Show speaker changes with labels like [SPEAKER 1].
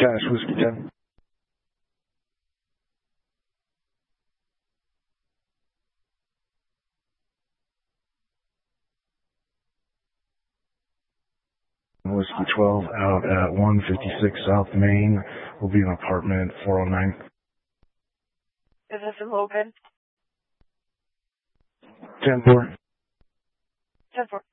[SPEAKER 1] Cash Whiskey 10. Whiskey 12 out at 156 South Main. Will be in apartment 409.
[SPEAKER 2] Is this in Logan?
[SPEAKER 1] 10-4.
[SPEAKER 2] 10-4.